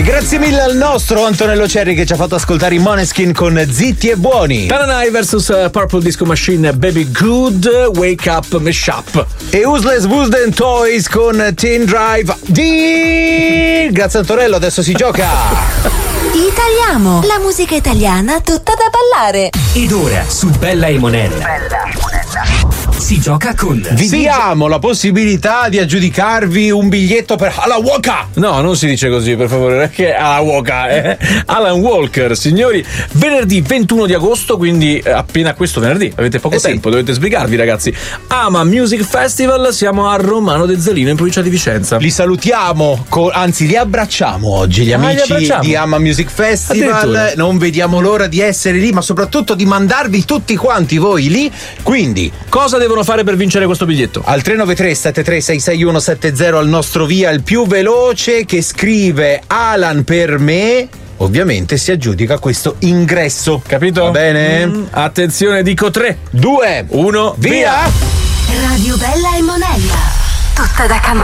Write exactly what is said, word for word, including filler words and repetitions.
Grazie mille al nostro Antonello Cerri che ci ha fatto ascoltare i Måneskin con Zitti e Buoni. Tananai versus uh, Purple Disco Machine, Baby Good, Wake Up Mashup. E Useless Wooden Toys con Teen Drive D. Grazie Antonello, adesso si gioca. Italiamo, la musica italiana tutta da ballare. Ed ora su Bella e Monella si gioca con. Vi diamo la possibilità di aggiudicarvi un biglietto per Alla Waka. No, non si dice così, per favore, perché Alla Waka, eh? Alan Walker, signori, venerdì ventuno di agosto, quindi appena questo venerdì, avete poco eh tempo, sì. dovete sbrigarvi ragazzi. Ama Music Festival, siamo a Romano de Zalino in provincia di Vicenza. Li salutiamo, co- anzi li abbracciamo oggi, gli Ah, amici li di Ama Music Festival. Addirittura. Non vediamo l'ora di essere lì, ma soprattutto di mandarvi tutti quanti voi lì. Quindi Cosa devono fare per vincere questo biglietto? al tre nove tre sette tre sei sei uno sette zero al nostro via il più veloce che scrive Alan per me, ovviamente si aggiudica questo ingresso. Capito? Va bene? Mm, attenzione, dico tre, due, uno, via! Radio Bella e Monella, tutta da cantare.